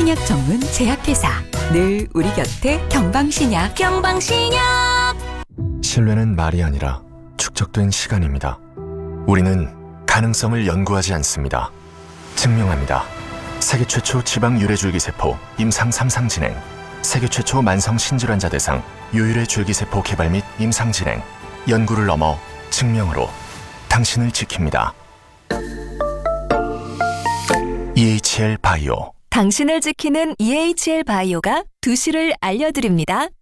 한약 전문 제약회사 늘 우리 곁에 경방신약. 신뢰는 말이 아니라 축적된 시간입니다. 우리는 가능성을 연구하지 않습니다. 증명합니다. 세계 최초 지방 유래줄기세포 임상 3상 진행, 세계 최초 만성 신질환자 대상 유일의 줄기세포 개발 및 임상 진행, 연구를 넘어 증명으로 당신을 지킵니다. EHL 바이오. 당신을 지키는 EHL 바이오가 2시를 알려드립니다.